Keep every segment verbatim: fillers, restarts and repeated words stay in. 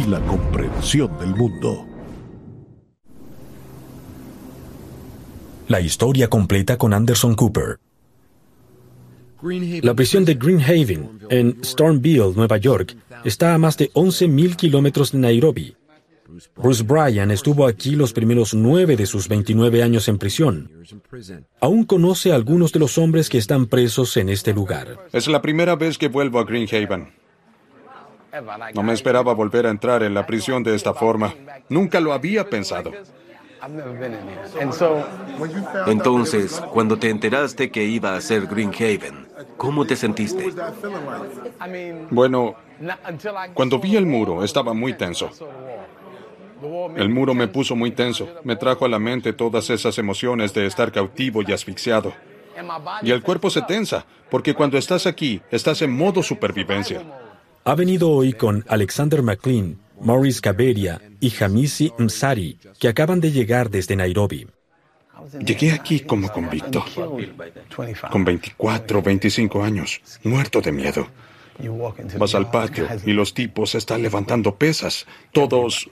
y la comprensión del mundo. La historia completa con Anderson Cooper. La prisión de Green Haven, en Stormville, Nueva York, está a más de once mil kilómetros de Nairobi. Bruce Bryan estuvo aquí los primeros nueve de sus veintinueve años en prisión. Aún conoce a algunos de los hombres que están presos en este lugar. Es la primera vez que vuelvo a Green Haven. No me esperaba volver a entrar en la prisión de esta forma. Nunca lo había pensado. Entonces, cuando te enteraste que iba a ser Green Haven, ¿cómo te sentiste? Bueno, cuando vi el muro, estaba muy tenso. El muro me puso muy tenso. Me trajo a la mente todas esas emociones de estar cautivo y asfixiado. Y el cuerpo se tensa, porque cuando estás aquí, estás en modo supervivencia. Ha venido hoy con Alexander McLean, Maurice Kaberia y Hamisi Msari, que acaban de llegar desde Nairobi. Llegué aquí como convicto, con veinticuatro, veinticinco años, muerto de miedo. Vas al patio y los tipos están levantando pesas. Todos...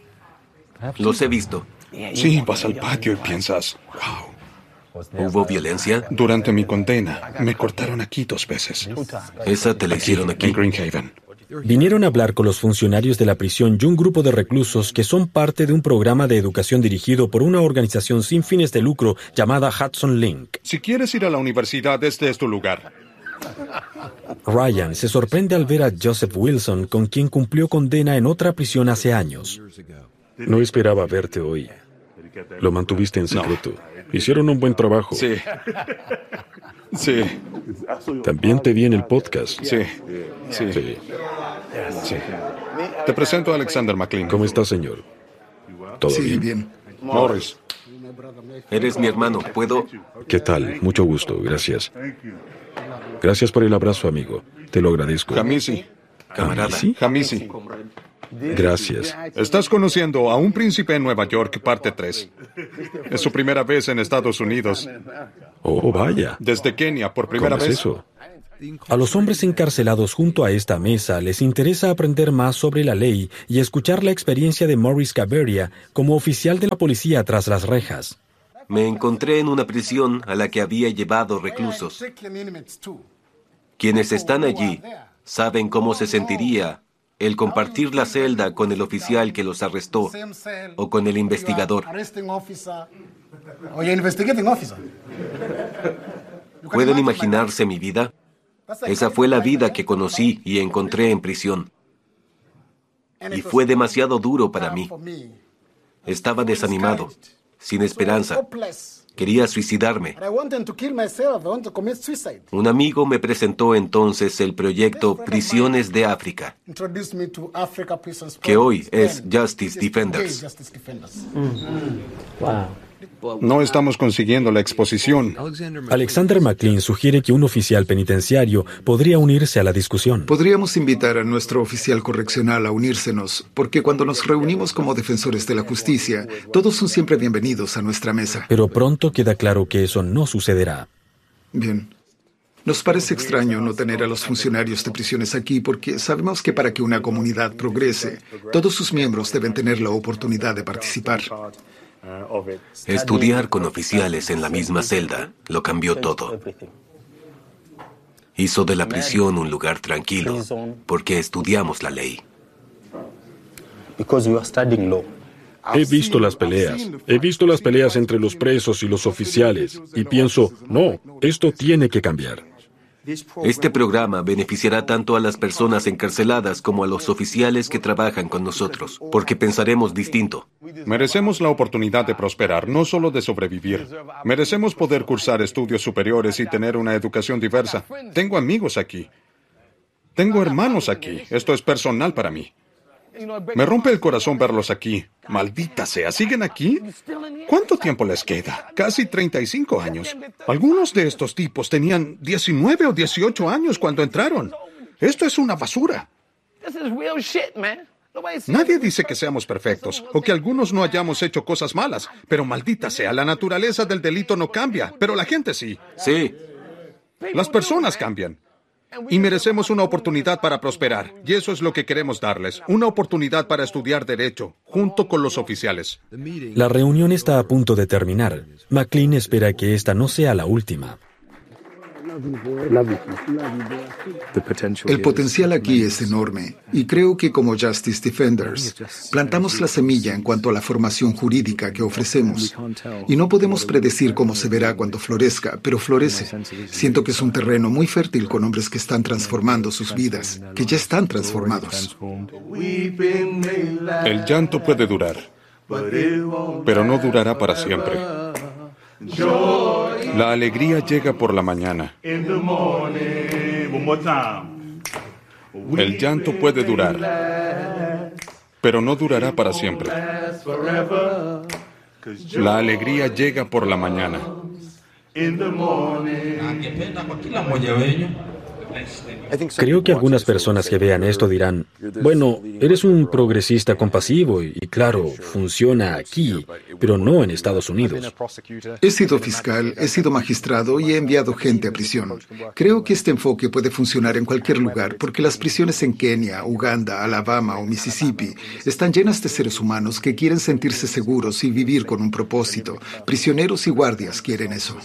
Los he visto. Sí, vas al patio y piensas, wow. ¿Hubo violencia? Durante mi condena, me cortaron aquí dos veces. ¿Esa te la hicieron aquí? En Green Haven. Vinieron a hablar con los funcionarios de la prisión y un grupo de reclusos que son parte de un programa de educación dirigido por una organización sin fines de lucro llamada Hudson Link. Si quieres ir a la universidad, este es tu lugar. Ryan se sorprende al ver a Joseph Wilson, con quien cumplió condena en otra prisión hace años. No esperaba verte hoy. Lo mantuviste en secreto. No. Hicieron un buen trabajo. Sí. Sí. También te vi en el podcast. Sí. Sí. Sí. Sí. Te presento a Alexander McLean. ¿Cómo está, señor? ¿Todo sí, bien? bien. Morris. Eres mi hermano. ¿Puedo? ¿Qué tal? Mucho gusto. Gracias. Gracias por el abrazo, amigo. Te lo agradezco. Hamisi. Camarada. Hamisi. Gracias. Estás conociendo a un príncipe en Nueva York, parte tres. Es su primera vez en Estados Unidos. Oh, vaya. Desde Kenia, por primera ¿Cómo es vez. eso? A los hombres encarcelados junto a esta mesa les interesa aprender más sobre la ley y escuchar la experiencia de Maurice Kaberia como oficial de la policía tras las rejas. Me encontré en una prisión a la que había llevado reclusos. Quienes están allí saben cómo se sentiría el compartir la celda con el oficial que los arrestó o con el investigador. ¿Pueden imaginarse mi vida? Esa fue la vida que conocí y encontré en prisión. Y fue demasiado duro para mí. Estaba desanimado, sin esperanza. Quería suicidarme. Un amigo me presentó entonces el proyecto Prisiones de África, que hoy es Justice Defenders. No estamos consiguiendo la exposición. Alexander McLean sugiere que un oficial penitenciario podría unirse a la discusión. Podríamos invitar a nuestro oficial correccional a unírsenos, porque cuando nos reunimos como defensores de la justicia, todos son siempre bienvenidos a nuestra mesa. Pero pronto queda claro que eso no sucederá. Bien. Nos parece extraño no tener a los funcionarios de prisiones aquí porque sabemos que para que una comunidad progrese, todos sus miembros deben tener la oportunidad de participar. Estudiar con oficiales en la misma celda lo cambió todo. Hizo de la prisión un lugar tranquilo, porque estudiamos la ley. He visto las peleas. He visto las peleas entre los presos y los oficiales. Y pienso, no, esto tiene que cambiar. Este programa beneficiará tanto a las personas encarceladas como a los oficiales que trabajan con nosotros, porque pensaremos distinto. Merecemos la oportunidad de prosperar, no solo de sobrevivir. Merecemos poder cursar estudios superiores y tener una educación diversa. Tengo amigos aquí. Tengo hermanos aquí. Esto es personal para mí. Me rompe el corazón verlos aquí. Maldita sea, ¿siguen aquí? ¿Cuánto tiempo les queda? Casi treinta y cinco años. Algunos de estos tipos tenían diecinueve o dieciocho años cuando entraron. Esto es una basura. Nadie dice que seamos perfectos o que algunos no hayamos hecho cosas malas, pero maldita sea, la naturaleza del delito no cambia, pero la gente sí. Sí. Las personas cambian. Y merecemos una oportunidad para prosperar. Y eso es lo que queremos darles. Una oportunidad para estudiar derecho, junto con los oficiales. La reunión está a punto de terminar. McLean espera que esta no sea la última. El potencial aquí es enorme y creo que como Justice Defenders plantamos la semilla en cuanto a la formación jurídica que ofrecemos. Y no podemos predecir cómo se verá cuando florezca, pero florece. Siento que es un terreno muy fértil con hombres que están transformando sus vidas, que ya están transformados. El llanto puede durar, pero no durará para siempre. La alegría llega por la mañana. El llanto puede durar, pero no durará para siempre. La alegría llega por la mañana. Creo que algunas personas que vean esto dirán, bueno, eres un progresista compasivo y, y claro, funciona aquí, pero no en Estados Unidos. He sido fiscal, he sido magistrado y he enviado gente a prisión. Creo que este enfoque puede funcionar en cualquier lugar porque las prisiones en Kenia, Uganda, Alabama o Mississippi están llenas de seres humanos que quieren sentirse seguros y vivir con un propósito. Prisioneros y guardias quieren eso.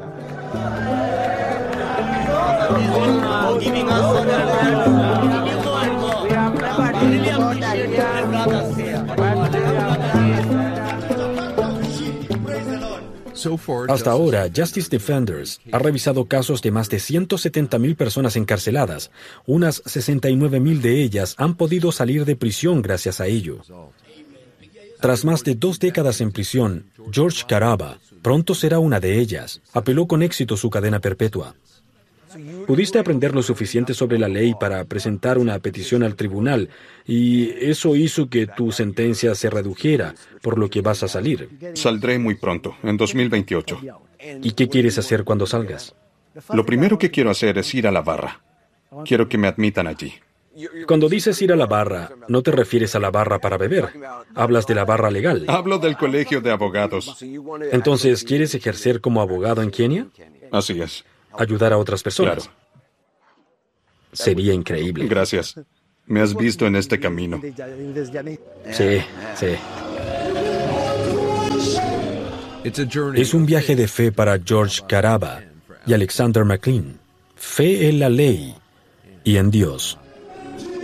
Hasta ahora, Justice Defenders ha revisado casos de más de ciento setenta mil personas encarceladas. Unas sesenta y nueve mil de ellas han podido salir de prisión gracias a ello. Tras más de dos décadas en prisión, George Caraba pronto será una de ellas. Apeló con éxito su cadena perpetua. Pudiste aprender lo suficiente sobre la ley para presentar una petición al tribunal y eso hizo que tu sentencia se redujera, por lo que vas a salir. Saldré muy pronto, en dos mil veintiocho. ¿Y qué quieres hacer cuando salgas? Lo primero que quiero hacer es ir a la barra. Quiero que me admitan allí. Cuando dices ir a la barra, no te refieres a la barra para beber. Hablas de la barra legal. Hablo del colegio de abogados. Entonces, ¿quieres ejercer como abogado en Kenia? Así es. Ayudar a otras personas. Claro. Sería increíble. Gracias. Me has visto en este camino. Sí, sí. Es un viaje de fe para George Caraba y Alexander McLean. Fe en la ley y en Dios.